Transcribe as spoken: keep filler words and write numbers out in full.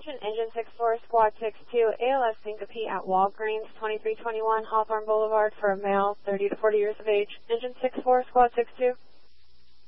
Attention, Engine six four, Squad six two, A L S syncope at Walgreens, twenty-three twenty-one Hawthorne Boulevard for a male, thirty to forty years of age. Engine six four, Squad six two.